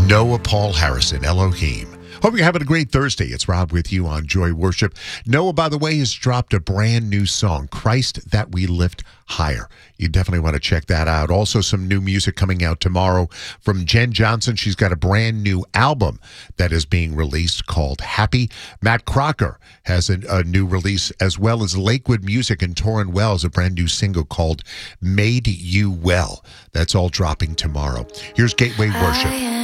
Noah Paul Harrison, Elohim. Hope you're having a great Thursday. It's Rob with you on Joy Worship. Noah, by the way, has dropped a brand new song, Christ That We Lift Higher. You definitely want to check that out. Also, some new music coming out tomorrow from Jen Johnson. She's got a brand new album that is being released called Happy. Matt Crocker has a new release, as well as Lakewood Music and Torrin Wells, a brand new single called Made You Well. That's all dropping tomorrow. Here's Gateway Worship.